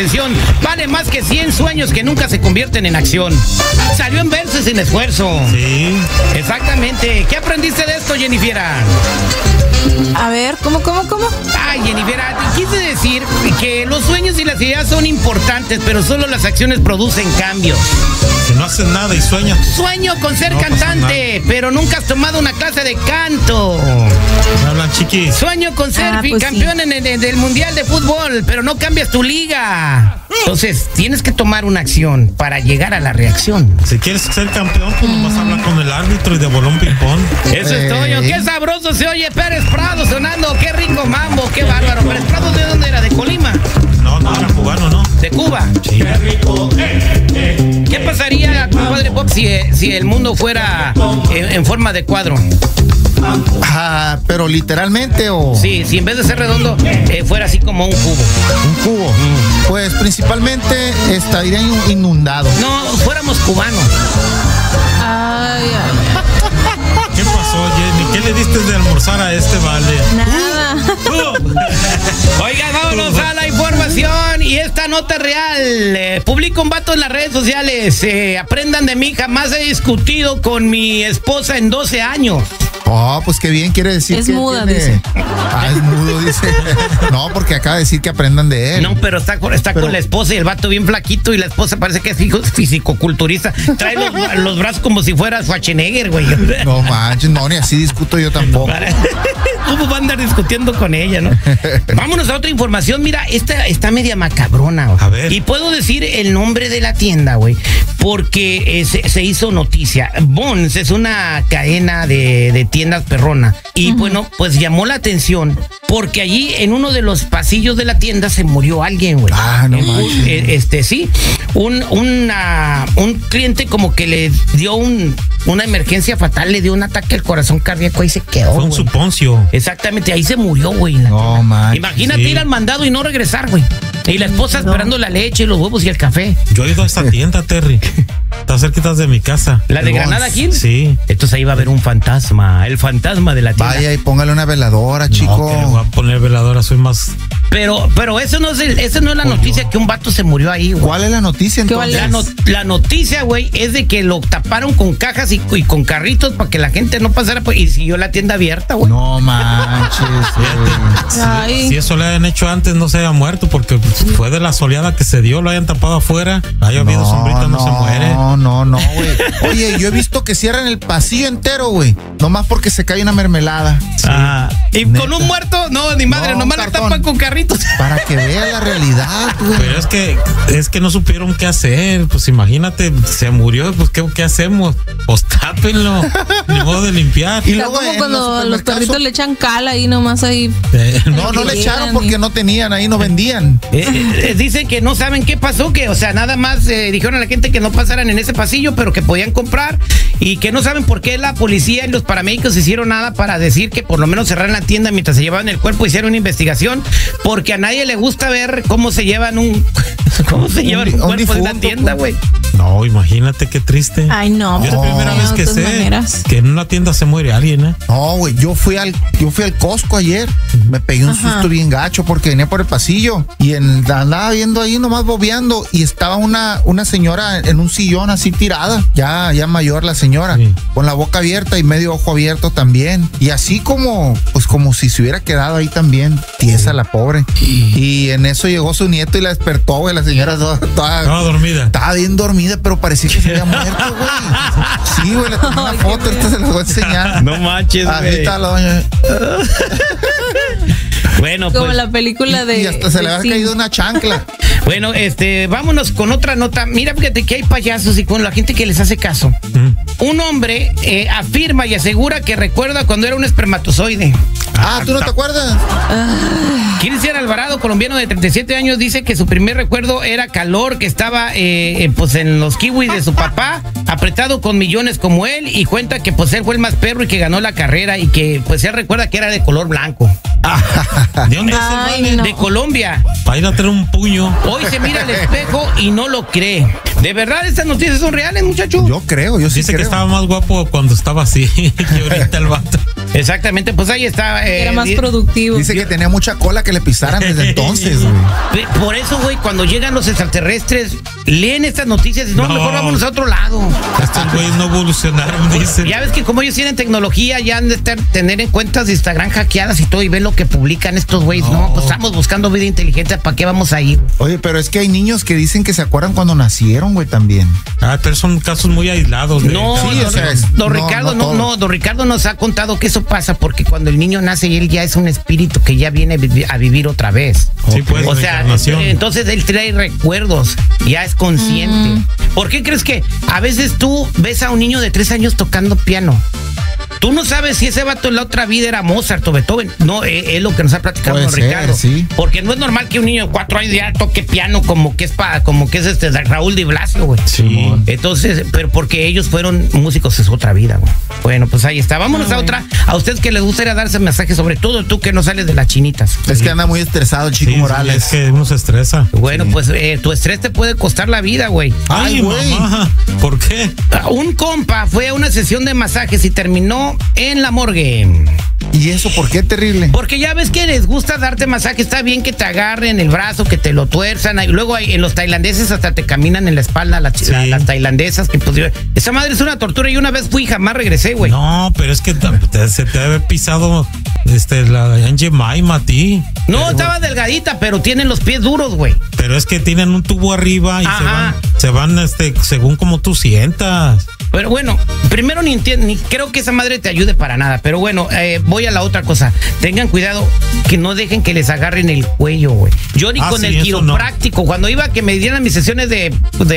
atención, vale más que 100 sueños que nunca se convierten en acción. Salió en verse sin esfuerzo. Sí. Exactamente. ¿Qué aprendiste de esto, Jennifiera? A ver, ¿cómo? Ay, Jennifiera, te quise decir que los sueños y las ideas son importantes, pero solo las acciones producen cambios. Si no haces nada y sueñas. Sueño con ser cantante, pero nunca has tomado una clase de canto. Me hablan, chiquis. Sueño con ser pues campeón del Mundial de Fútbol, pero no cambias tu liga. Entonces, tienes que tomar una acción para llegar a la reacción. Si quieres ser campeón, pues vas a hablar con el árbitro y de bolón ping-pong. Eso es todo. Qué sabroso se oye Pérez Prado sonando. Qué rico mambo, qué bárbaro. Pérez Prado, ¿de dónde era? ¿De Colima? No, era cubano, ¿no? ¿De Cuba? Sí. Qué rico. ¿Qué pasaría, compadre Bob, si el mundo fuera en forma de cuadro? Pero literalmente o... Sí, si en vez de ser redondo, fuera así como un cubo. Un cubo. Pues principalmente estaría inundado. No, fuéramos cubanos. Ay. ¿Qué pasó, Jenny? ¿Qué le diste de almorzar a este vale? Nada. Oigan, vámonos a la información. Y esta nota es real. Publica un vato en las redes sociales. Aprendan de mí, jamás he discutido con mi esposa en 12 años. Oh, pues qué bien, quiere decir es que muda, tiene... dice. Es mudo, dice. No, porque acaba de decir que aprendan de él. No, pero está con la esposa y el vato bien flaquito y la esposa parece que es fisicoculturista. Trae los brazos como si fuera Schwarzenegger, güey. No manches, no, ni así discuto yo tampoco. ¿Cómo va a andar discutiendo con ella, no? Vámonos a otra información. Mira, esta está media macabrona, güey. A ver. Y puedo decir el nombre de la tienda, güey, porque se hizo noticia. Bonds es una cadena de tiendas perrona. Y bueno, pues llamó la atención porque allí en uno de los pasillos de la tienda se murió alguien, güey. No manches. Sí, un cliente como que le dio una emergencia fatal, le dio un ataque al corazón cardíaco y se quedó. Fue un güey. suponcio. Exactamente, ahí se murió, güey. No manches. Imagínate ir al mandado y no regresar, güey. Y la esposa No. esperando la leche, los huevos y el café. Yo he ido a esta tienda, Terry. Está cerquita de mi casa. ¿La de El Granada Bonds. Hill? Sí. Entonces ahí va a haber un fantasma, el fantasma de la tienda. Vaya y póngale una veladora, No, chico. que le voy a poner veladora, soy más... Pero eso no es la noticia que un vato se murió ahí, güey. ¿Cuál es la noticia entonces? La noticia, güey, es de que lo taparon con cajas y con carritos para que la gente no pasara y siguió la tienda abierta, güey. No manches. Ay. Si eso le hayan hecho antes, no se haya muerto, porque fue de la soleada que se dio, lo hayan tapado afuera, haya habido sombrita, no se muere. No, güey. Oye, yo he visto que cierran el pasillo entero, güey. Nomás porque se cae una mermelada. Y neta. con un muerto, no, ni madre, No, nomás la cartón. tapan con carritos. Para que vea la realidad, güey. Pero es que no supieron qué hacer. Pues imagínate, se murió, pues ¿qué hacemos? Pues tápenlo, ni modo de limpiar. Y Está luego como en cuando los los supermercados- perritos le echan cal ahí nomás ahí. No le echaron porque no tenían, ahí no vendían. Dicen que no saben qué pasó, que, o sea, nada más dijeron a la gente que no pasaran en ese pasillo, pero que podían comprar y que no saben por qué la policía y los paramédicos hicieron nada para decir que por lo menos cerraran la tienda mientras se llevaban el cuerpo, hicieron una investigación, porque a nadie le gusta ver cómo se llevan un cuerpo de una tienda, güey. No, imagínate qué triste. Ay, no. Yo es la primera vez que sé que en una tienda se muere alguien, ¿eh? No, güey, yo fui al Costco ayer. Me pegué un susto bien gacho porque venía por el pasillo y andaba viendo ahí nomás bobeando y estaba una señora en un sillón así tirada, ya mayor la señora, Sí. con la boca abierta y medio ojo abierto también. Y así como si se hubiera quedado ahí también, tiesa la pobre. Y en eso llegó su nieto y la despertó, güey, la señora Estaba toda dormida. estaba bien dormida, pero parecía que se había muerto, güey. Sí, güey, le tomé una foto, ahorita se las voy a enseñar. No manches, Ahí güey. está la doña. Bueno, Como pues, la película de. Y hasta se le de había Sim. caído una chancla. bueno, vámonos con otra nota. Mira, fíjate que hay payasos y con la gente que les hace caso. Un hombre afirma y asegura que recuerda cuando era un espermatozoide. ¿Tú no te acuerdas? Cristian Alvarado, colombiano de 37 años, dice que su primer recuerdo era calor, que estaba pues en los kiwis de su papá, apretado con millones como él, y cuenta que pues él fue el más perro y que ganó la carrera y que pues él recuerda que era de color blanco. ¿De dónde es el Ay, vale? no. De Colombia. Para ir a tener un puño. Hoy se mira al espejo y no lo cree. ¿De verdad estas noticias son reales, muchachos? Yo creo, yo sí Dice creo. que estaba más guapo cuando estaba así que ahorita el vato. Exactamente, pues ahí está. Era más productivo. Dice que tenía mucha cola que le pisaran desde entonces, güey. Por eso, güey, cuando llegan los extraterrestres, leen estas noticias y no, No. mejor vámonos a otro lado. Estos güeyes no evolucionaron, dicen. Ya ves que como ellos tienen tecnología, ya han de tener en cuentas de Instagram hackeadas y todo, y ven lo que publican estos güeyes. No, pues estamos buscando vida inteligente, ¿para qué vamos a ir? Oye, pero es que hay niños que dicen que se acuerdan cuando nacieron, güey, también. Pero son casos muy aislados. No, Sí, don, o sea, don no, Ricardo, no todo. don Ricardo nos ha contado que eso pasa porque cuando el niño nace, él ya es un espíritu que ya viene a vivir otra vez. Sí, pues, O sea, reencarnación. entonces él trae recuerdos, ya es consciente. ¿Por qué crees que a veces tú ves a un niño de 3 años tocando piano? Tú no sabes si ese vato en la otra vida era Mozart o Beethoven. No, es lo que nos ha platicado Puede don ser, Ricardo. sí. Porque no es normal que un niño de 4 años ya toque piano como que es Raúl Di Blasio, güey. Sí. Entonces, pero porque ellos fueron músicos es otra vida, güey. Bueno, pues ahí está. Vámonos a otra. A ustedes que les gustaría darse mensaje, sobre todo tú que no sales de las chinitas. Es que anda muy estresado el Chico Sí, Morales. es que uno se estresa. Bueno, pues tu estrés te puede costar la vida, güey. Ay, güey. mamá. ¿Por qué? Un compa fue a una sesión de masajes y terminó en la morgue. ¿Y eso por qué terrible? Porque ya ves que les gusta darte masaje, está bien que te agarren el brazo, que te lo tuerzan, y luego en los tailandeses hasta te caminan en la espalda, las tailandesas, que pues, esa madre es una tortura, y una vez fui y jamás regresé, güey. No, pero es que se te debe pisado la Angie Maima a ti. No, estaba delgadita, pero tienen los pies duros, güey. Pero es que tienen un tubo arriba y Ajá. se van según como tú sientas. Pero bueno, primero ni creo que esa madre te ayude para nada. Pero bueno, voy a la otra cosa. Tengan cuidado que no dejen que les agarren el cuello, güey. Yo ni con sí, el eso quiropráctico, cuando iba a que me dieran mis sesiones de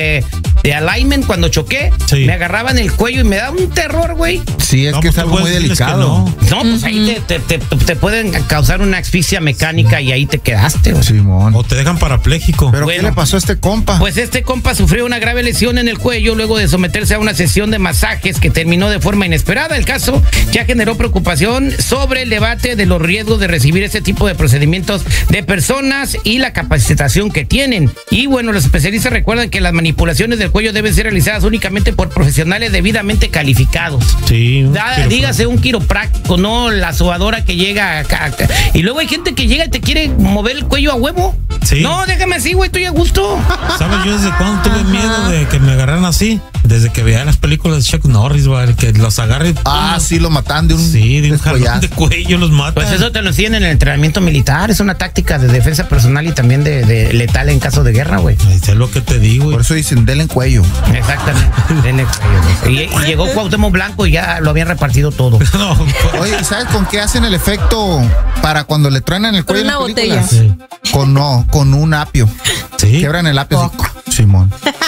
alignment, cuando choqué, Sí. me agarraban el cuello y me daba un terror, güey. Sí, es No, que pues es tú algo muy puedes decirles que delicado. No, pues ahí te pueden causar una asfixia mecánica y ahí te quedaste, güey. Simón. O te dejan parapléjico. ¿Pero Bueno. qué le pasó a este compa? Pues este compa sufrió una grave lesión en el cuello luego de someterse a una sesión de masajes que terminó de forma inesperada. El caso ya generó preocupación sobre el debate de los riesgos de recibir este tipo de procedimientos de personas y la capacitación que tienen. Y bueno, los especialistas recuerdan que las manipulaciones del cuello deben ser realizadas únicamente por profesionales debidamente calificados. Sí. Dígase un quiropráctico, no la sobadora que llega acá. Y luego hay gente que llega y te quiere mover el cuello a huevo. Sí. No, déjame así, güey, estoy a gusto. ¿Sabes yo desde cuándo tuve miedo de que me agarraran así? Desde que veía las películas de Chuck Norris, ¿vale? Que los agarre. Sí, lo matan de un Sí, de un descollazo. jalón de cuello los mata. Pues eso te lo enseñan en el entrenamiento militar. Es una táctica de defensa personal y también de letal en caso de guerra, güey. Ay, es lo que te digo. Por eso dicen, denle en cuello. Exactamente. Denle cuello, güey. Y llegó Cuauhtémoc Blanco y ya lo habían repartido todo. No, Oye, ¿sabes con qué hacen el efecto para cuando le truenan el Con cuello en una las películas? botella. Con un apio. sí. Quebran el apio así. Simón.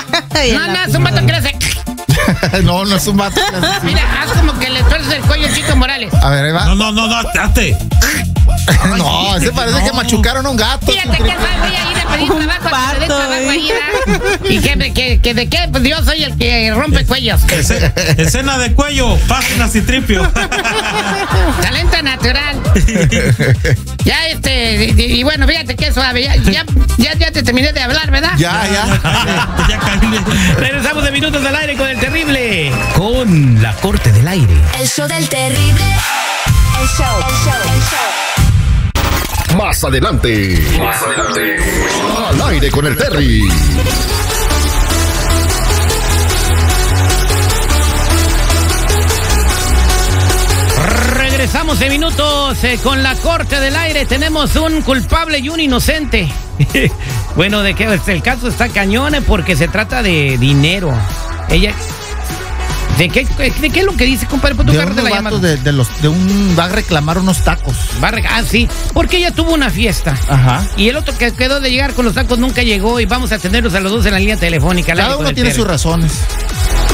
No, es un vato que le hace. No es un vato. Mira, haz como que le tuerces el cuello al Chico Morales. A ver, ahí va. No, date. No, ese parece que machucaron a un gato. Fíjate que voy a ir a pedir Un trabajo, a que me den pato, trabajo ahí, ¿verdad? ¿Y que de qué? Pues yo soy el que rompe cuellos. Escena de cuello, páginas y tripio. Talento natural. Ya y bueno, fíjate qué suave. Ya te terminé de hablar, ¿verdad? Ya. Ya caí. Regresamos de Minutos al Aire con el Terrible. Con la Corte del Aire. El show del terrible. El show. Más adelante. Al aire con el Terry. Regresamos de Minutos con la Corte del Aire. Tenemos un culpable y un inocente. Bueno, de que el caso está cañón porque se trata de dinero. Ella... ¿De qué es lo que dice, compadre? Pues tú De agárrate unos la vatos llamada. va a reclamar unos tacos. Sí, porque ella tuvo una fiesta. Ajá. Y el otro que quedó de llegar con los tacos nunca llegó y vamos a tenerlos a los dos en la línea telefónica. Cada uno tiene sus razones.